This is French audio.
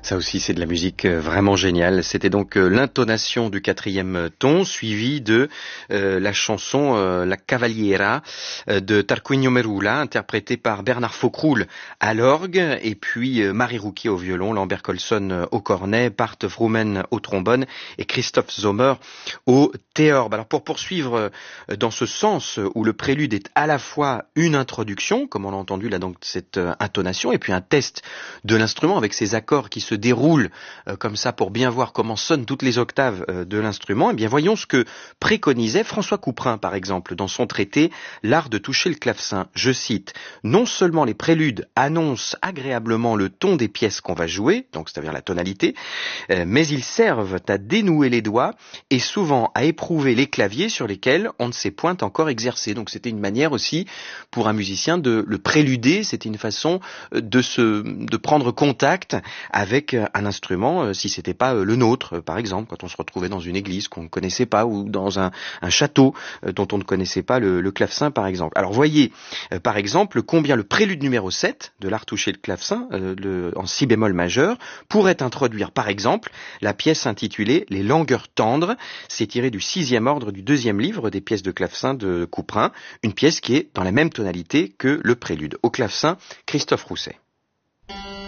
Ça aussi, c'est de la musique vraiment géniale. C'était donc l'intonation du quatrième ton, suivi de la chanson La Cavaliera de Tarquinio Merula, interprétée par Bernard Faucroul à l'orgue, et puis Marie Rouquier au violon, Lambert Colson au cornet, Bart Vroomen au trombone et Christophe Sommer au théorbe. Alors pour poursuivre dans ce sens où le prélude est à la fois une introduction, comme on l'a entendu là, donc cette intonation, et puis un test de l'instrument avec ses accords qui se déroulent comme ça pour bien voir comment sonnent toutes les octaves de l'instrument, eh bien voyons ce que préconisait François Couperin par exemple dans son traité L'art de toucher le clavecin. Je cite: non seulement les préludes annoncent agréablement le ton des pièces qu'on va jouer, donc c'est-à-dire la tonalité, mais ils servent à dénouer les doigts et souvent à éprouver les claviers sur lesquels on ne s'est point encore exercé. Donc c'était une manière aussi pour un musicien de le préluder, c'était une façon de prendre contact avec un instrument, si c'était pas le nôtre, par exemple, quand on se retrouvait dans une église qu'on ne connaissait pas ou dans un château dont on ne connaissait pas le clavecin, par exemple. Alors voyez, par exemple, combien le prélude numéro 7 de l'art toucher le clavecin, en si bémol majeur, pourrait introduire, par exemple, la pièce intitulée Les langueurs tendres. C'est tiré du 6e ordre du 2e livre des pièces de clavecin de Couperin, une pièce qui est dans la même tonalité que le prélude. Au clavecin, Christophe Rousset.